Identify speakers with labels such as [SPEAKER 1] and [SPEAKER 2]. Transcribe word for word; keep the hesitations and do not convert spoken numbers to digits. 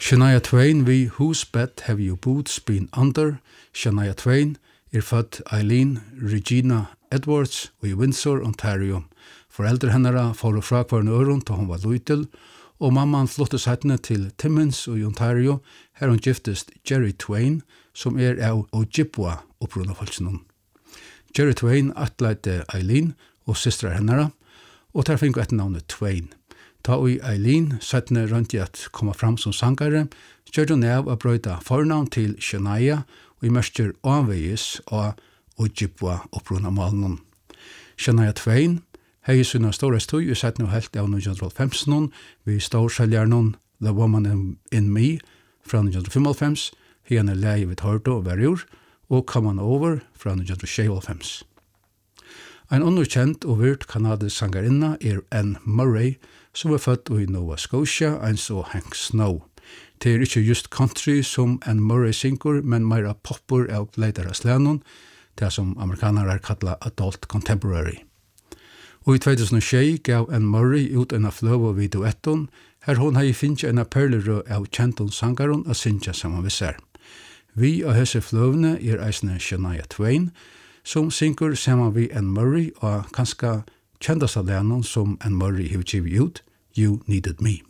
[SPEAKER 1] Shania Twain vi Whose Bed Have You Boots Been Under? Shania Twain er født Eileen Regina Edwards i Windsor, Ontario. Foreldre hennara får fra hver øron da hun var lytel, og mamman flyttet settene til Timmins i Ontario, her hun giftest Jerry Twain, som er av Ojibwa opprunnefolksen. Jerry Twain atleite Eileen og systra hennara, og der fikk etter navnet Twain. Ta og Eileen settene rundt i at komme fram som sangare, gjør hun av å brøyta fornavn til Shania, og i mørker avvegis av Ojibwa opprunnemalen. Shania Twain hei sunna store støy i settene og helt av nitton femten, vi storselgjernon The Woman in, in Me fra nitton femten, henne leie vidt hørte og verjur, og Come On Over fra nitton femten. Ein underkjent og vyrt kanadisk sangarinna er Anne Murray, som er født i Nova Scotia, eins og Hank Snow. Det er ikke just country som Anne Murray synger, men meira popper av leidere slenon, det som amerikanere er kallet adult contemporary. Og i tjuetusen og seks gav Anne Murray ut en av fløv og videoetten, her hon hei finnet en av perlerø av kjenton sangaren og synsja sammen vi ser. Vi av hese fløvene er eisne Shania Twain, som synger sammen vi Anne Murray og kanskje kjendast av lenon som Anne Murray har givet ut, You Needed Me.